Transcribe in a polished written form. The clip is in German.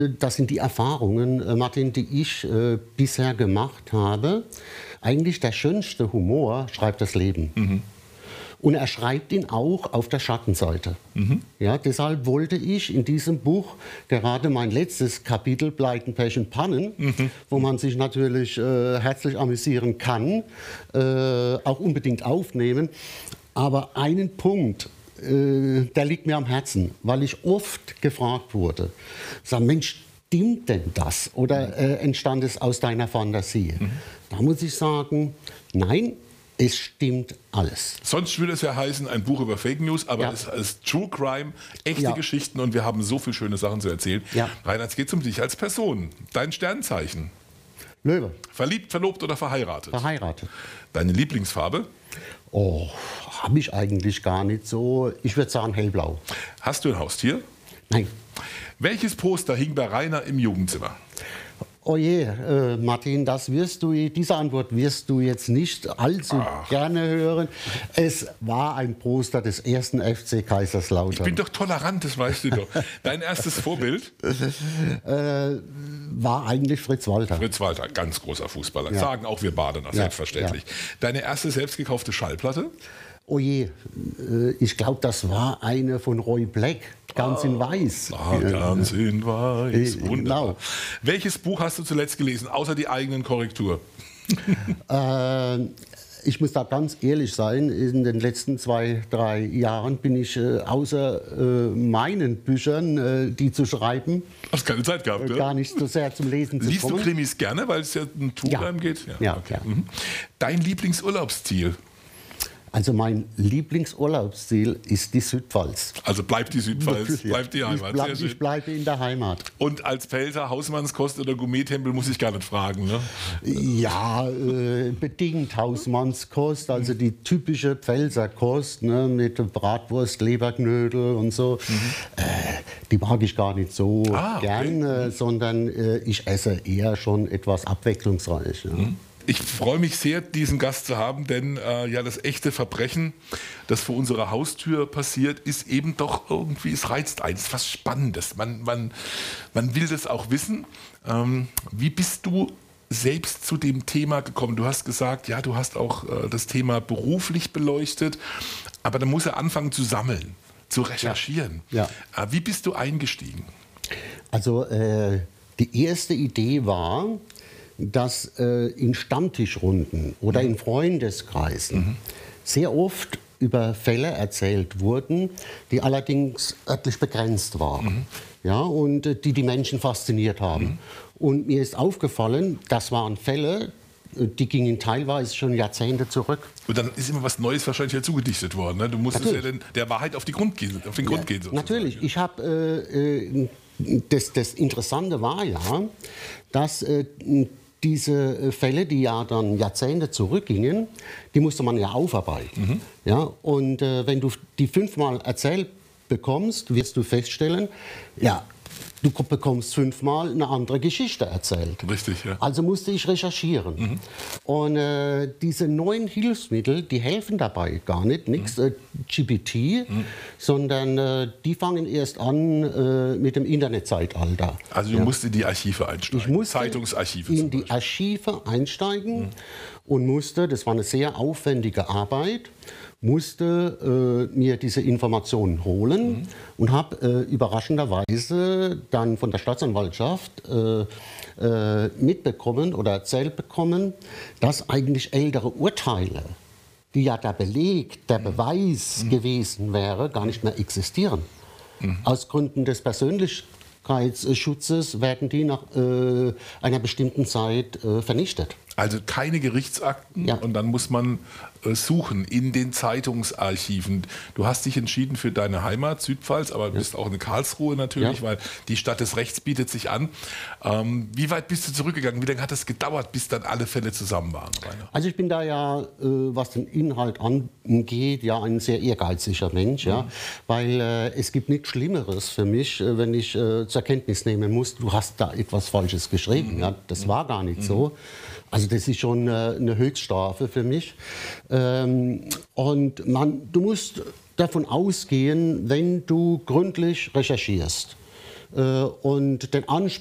Das sind die Erfahrungen, Martin, die ich bisher gemacht habe. Eigentlich der schönste Humor schreibt das Leben. Mhm. Und er schreibt ihn auch auf der Schattenseite. Mhm. Ja, deshalb wollte ich in diesem Buch gerade mein letztes Kapitel Pleiten, Pech und Pannen, wo man sich natürlich herzlich amüsieren kann, auch unbedingt aufnehmen. Aber einen Punkt, der liegt mir am Herzen, weil ich oft gefragt wurde, sag, Mensch, stimmt denn das oder entstand es aus deiner Fantasie? Mhm. Da muss ich sagen, nein, es stimmt alles. Sonst würde es ja heißen, ein Buch über Fake News, aber es ist True Crime, echte Geschichten und wir haben so viele schöne Sachen zu erzählen. Ja. Reinhard, es geht um dich als Person, dein Sternzeichen. Löwe. Verliebt, verlobt oder verheiratet? Verheiratet. Deine Lieblingsfarbe? Oh, habe ich eigentlich gar nicht so. Ich würde sagen hellblau. Hast du ein Haustier? Nein. Welches Poster hing bei Rainer im Jugendzimmer? Oh je, Martin, diese Antwort wirst du jetzt nicht allzu gerne hören. Es war ein Poster des 1. FC Kaiserslautern. Ich bin doch tolerant, das weißt du doch. Dein erstes Vorbild? War eigentlich Fritz Walter. Fritz Walter, ganz großer Fußballer. Ja. Sagen auch wir Badener, selbstverständlich. Ja. Deine erste selbst gekaufte Schallplatte? Oh je, ich glaube, das war eine von Roy Black, ganz in weiß. Ganz in weiß, wunderbar. Genau. Welches Buch hast du zuletzt gelesen, außer die eigenen Korrektur? Ich muss da ganz ehrlich sein, in den letzten 2, 3 Jahren bin ich außer meinen Büchern, die zu schreiben, hast keine Zeit gehabt, gar nicht so sehr zum Lesen zu Liest kommen. Du Krimis gerne, weil es ja um True Crime geht? Ja. Okay. Mhm. Dein Lieblingsurlaubsziel? Also mein Lieblingsurlaubsziel ist die Südpfalz. Also bleibt die Südpfalz, bleibt die Heimat. Ich bleibe in der Heimat. Und als Pfälzer Hausmannskost oder Gourmet-Tempel muss ich gar nicht fragen, ne? Ja, bedingt Hausmannskost, also die typische Pfälzerkost, ne, mit Bratwurst, Leberknödel und so. Mhm. Die mag ich gar nicht so gern, sondern ich esse eher schon etwas abwechslungsreich. Ja. Mhm. Ich freue mich sehr, diesen Gast zu haben, denn das echte Verbrechen, das vor unserer Haustür passiert, ist eben doch irgendwie, es reizt einen, es ist was Spannendes. Man will das auch wissen. Wie bist du selbst zu dem Thema gekommen? Du hast gesagt, ja, du hast auch das Thema beruflich beleuchtet, aber da muss er anfangen zu sammeln, zu recherchieren. Ja. Wie bist du eingestiegen? Also die erste Idee war, dass in Stammtischrunden oder in Freundeskreisen sehr oft über Fälle erzählt wurden, die allerdings örtlich begrenzt waren, ja, und die Menschen fasziniert haben. Und mir ist aufgefallen, das waren Fälle, die gingen teilweise schon Jahrzehnte zurück. Und dann ist immer was Neues wahrscheinlich ja zugedichtet worden. Ne? Du musstest ja der Wahrheit auf den Grund gehen. Sozusagen. Natürlich. Ich habe das Interessante war ja, dass diese Fälle, die ja dann Jahrzehnte zurückgingen, die musste man ja aufarbeiten. Ja, und wenn du die 5-mal erzählt bekommst, wirst du feststellen, ja, du bekommst 5-mal eine andere Geschichte erzählt. Richtig, ja. Also musste ich recherchieren. Und diese neuen Hilfsmittel, die helfen dabei gar nicht, nichts GPT, sondern die fangen erst an mit dem Internetzeitalter. Also du musst in die Archive einsteigen, ich musste Zeitungsarchive in die Archive einsteigen und musste, das war eine sehr aufwendige Arbeit, musste mir diese Informationen holen und habe überraschenderweise dann von der Staatsanwaltschaft mitbekommen oder erzählt bekommen, dass eigentlich ältere Urteile, die ja der Beleg, der Beweis gewesen wäre, gar nicht mehr existieren. Aus Gründen des Persönlichkeitsschutzes werden die nach einer bestimmten Zeit vernichtet. Also keine Gerichtsakten und dann muss man suchen in den Zeitungsarchiven. Du hast dich entschieden für deine Heimat, Südpfalz, aber bist auch in Karlsruhe natürlich, weil die Stadt des Rechts bietet sich an. Wie weit bist du zurückgegangen? Wie lange hat es gedauert, bis dann alle Fälle zusammen waren, Rainer? Also ich bin da ja, was den Inhalt angeht, ja ein sehr ehrgeiziger Mensch, ja, weil es gibt nichts Schlimmeres für mich, wenn ich zur Kenntnis nehmen muss, du hast da etwas Falsches geschrieben. Ja, das war gar nicht so. Also das ist schon eine Höchststrafe für mich. Und du musst davon ausgehen, wenn du gründlich recherchierst, und den Anspruch